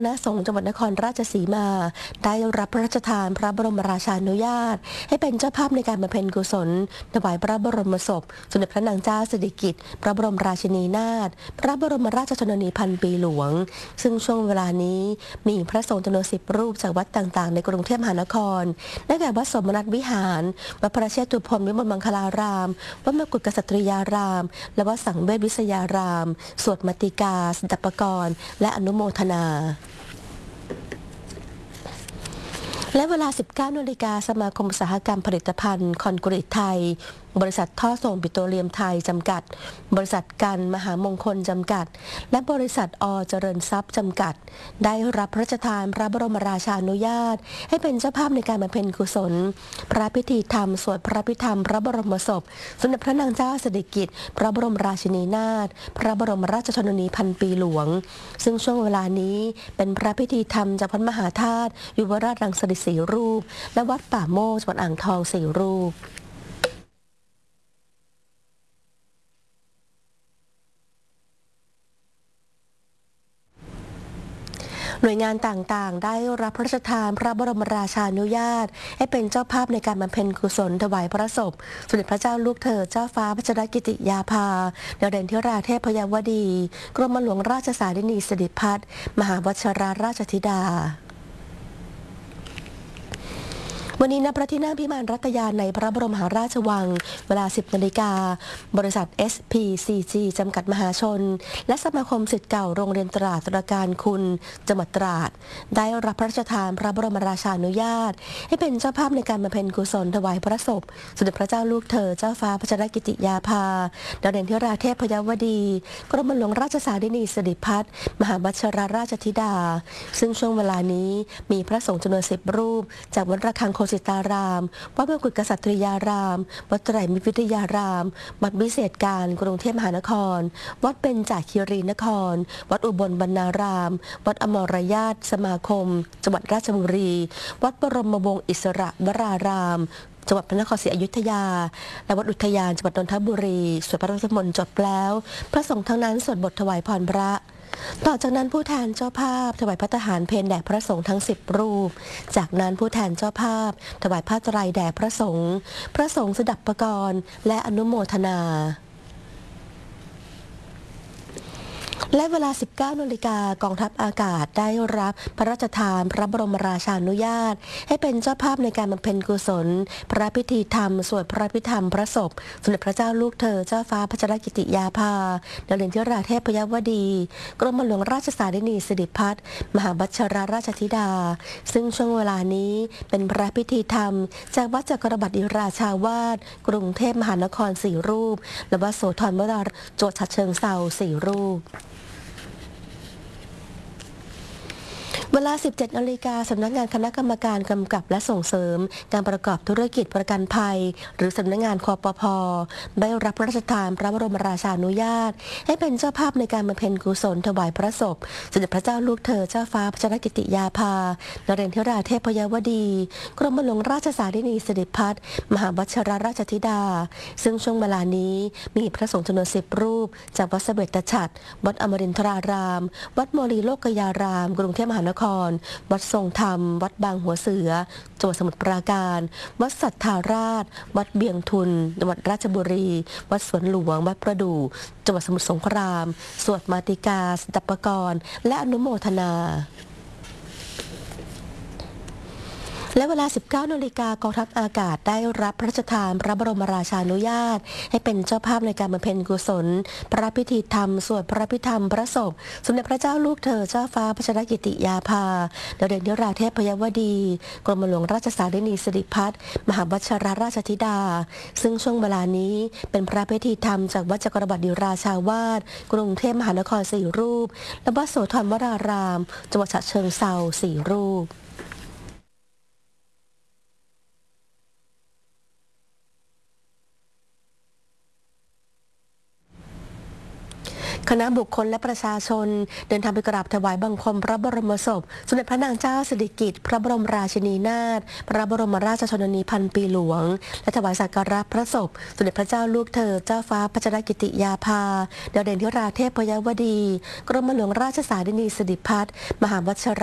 คณะสงฆ์จังหวัดนครราชสีมาได้รับพระราชทานพระบรมราชานุญาตให้เป็นเจ้าภาพในการบำเพ็ญกุศลถวายพระบรมศพสมเด็จพระนางเจ้าสิริกิติ์พระบรมราชินีนาถพระบรมราชชนนีพันปีหลวงซึ่งช่วงเวลานี้มีพระสงฆ์จำนวน10 รูปจากวัดต่างๆในกรุงเทพมหานครได้แก่วัดสมณัฐวิหารวัดพระเชตุพนวิมลมังคลารามวัดมกุฎกษัตริยารามและวัดสังเวชวิทยารามสวดมัตติกาสันตปกรณ์และอนุโมทนาและเวลา 19 นาฬิกาสมาคมอุตสาหกรรมผลิตภัณฑ์คอนกรีตไทยบริษัทท่อส่งปิโตรเลียมไทยจำกัดบริษัทกันมหามงคลจำกัดและบริษัทเจริญทรัพย์จำกัดได้รับพระราชทานพระบรมราชานุญาตให้เป็นเจ้าภาพในการบำเพ็ญกุศลพระพิธีธรรมสวดพระพิธรรมพระบรมศพสมเด็จพระนางเจ้าสิริกิติ์พระบรมราชินีนาถพระบรมราชชนนีพันปีหลวงซึ่งช่วงเวลานี้เป็นพระพิธีธรรมจากพระมหาธาตุยุวราชรังสฤษฎี4 รูปและวัดป่าโมกจังหวัดอ่างทอง4 รูปหน่วยงานต่างๆได้รับพระราชทานพระบรมราชานุญาตให้เป็นเจ้าภาพในการบำเพ็ญกุศลถวายพระศพสมเด็จพระเจ้าลูกเธอเจ้าฟ้าพัชรกิติยาภาดาวเด่นธิราเทพยวดีกรมหลวงราชสารินีสิริพัฒน์มหาวชิราราชธิดาวันนี้ณพระที่นั่งพิมานรัตยาในพระบรมมหาราชวังเวลา 10 นาฬิกาบริษัท SPCG จำกัดมหาชนและสมาคมศิษย์เก่าโรงเรียนตราดตระการคุณจังหวัดตราดได้รับพระราชทานพระบรมราชานุญาตให้เป็นเจ้าภาพในการบำเพ็ญกุศลถวายพระศพสมเด็จพระเจ้าลูกเธอเจ้าฟ้าพัชรกิติยาภาดาวเด่นธิราเทพยวดีกรมหลวงราชสารินีสิริพัฒน์มหาวชิราราชธิดาซึ่งช่วงเวลานี้มีพระสงฆ์จำนวน10 รูปจากวัดระฆังโคสิตารามวัดมกุฎกษัตริยารามวัดไตรมิตรวิทยารามวัดวิเศษการกรุงเทพมหานครวัดเบญจคีรีนครวัดอุบลบรรณารามวัดอมรญาติสมาคมจังหวัดราชบุรีวัดบรมวงศ์อิสระวรารามจังหวัดพระนครศรีอยุธยาและวัดอุทยานจังหวัดนนทบุรีสวดพระพุทธมนต์จบแล้วพระสงฆ์ทั้งนั้นสวดบทถวายพรพระต่อจากนั้นผู้แทนเจ้าภาพถวายพระทหารเพลแด่พระสงฆ์ทั้ง10 รูปจากนั้นผู้แทนเจ้าภาพถวายผ้าไตรแด่พระสงฆ์สดับปกรณ์และอนุโมทนาและเวลา 19 นาฬิกากองทัพอากาศได้รับพระราชทานพระบรมราชานุญาตให้เป็นเจ้าภาพในการบำเพ็ญกุศลพระพิธีธรรมสวดพระพิธรรมพระศพสมเด็จพระเจ้าลูกเธอเจ้าฟ้าพัชรกิติยาภาดาวเด่นธิราเทพยวดีกรมหลวงราชสารินีสิริพัฒน์มหาวชิราราชธิดาซึ่งช่วงเวลานี้เป็นพระพิธีธรรมจากวัดจักรบดิราชาวาสกรุงเทพมหานคร4 รูปและวัดโสธรวรารจังหวัดฉะเชิงเทรา4 รูปเวลา 17 นาฬิกาสำนักงานคณะกรรมการกำกับและส่งเสริมการประกอบธุรกิจประกันภัยหรือสำนักงานคปภ.ได้รับพระราชทานพระบรมราชานุญาตให้เป็นเจ้าภาพในการบำเพ็ญกุศลถวายพระศพสมเด็จพระเจ้าลูกเธอเจ้าฟ้าพัชรกิติยาภานเรศธิราเทพยวดีกรมหลวงราชสารินีสิริพัฒน์มหาวชิราราชธิดาซึ่งช่วงเวลานี้มีพระสงฆ์จำนวน10 รูปจากวัดเสเวตฉัตรวัดอมรินทรารามวัดโมลีโลกยารามกรุงเทพมหานครวัดทรงธรรมวัดบางหัวเสือจังหวัดสมุทรปราการวัดสัทธาราชวัดเบียงทุนจังหวัดราชบุรีวัดสวนหลวงวัดประดู่จังหวัดสมุทรสงครามสวดมาติกาสันตปกรณ์และอนุโมทนาและเวลา 19 นาฬิกากองทัพอากาศได้รับพระราชทานพระบรมราชานุญาตให้เป็นเจ้าภาพในการบำเพ็ญกุศลพระพิธีธรรมสวดพระพิธรรมพระศพสมเด็จพระเจ้าลูกเธอเจ้าฟ้าพัชรกิติยาภาดาวเด่นธิราเทพยวดีกรมหลวงราชสารินีสิริพัฒน์มหาวชิราราชธิดาซึ่งช่วงเวลานี้เป็นพระพิธีธรรมจากวัดจักรบดิราชาวาสกรุงเทพมหานคร4 รูปและวัดโสธรวรารามจังหวัดฉะเชิงเทรา4 รูปคณะบุคคลและประชาชนเดินทางไปกราบถวายบังคมพระบรมศพสมเด็จพระนางเจ้าสิริกิติ์พระบรมราชินีนาถพระบรมราชชนนีพันปีหลวงและถวายสักการะพระศพสมเด็จพระเจ้าลูกเธอเจ้าฟ้าพัชรกิติยาภาดาวเด่นธิราเทพยวดีกรมหลวงราชสารินีสิริพัฒน์มหาวชิร